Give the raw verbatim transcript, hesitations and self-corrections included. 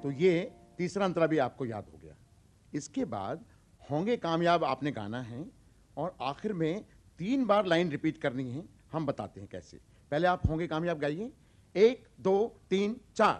तो ये तीसरा अंतरा भी आपको याद हो गया। इसके बाद होंगे कामयाब आपने गाना है और आखिर में तीन बार लाइन रिपीट करनी है। हम बताते हैं कैसे। पहले आप होंगे कामयाब गाइए। एक, दो, तीन, चार।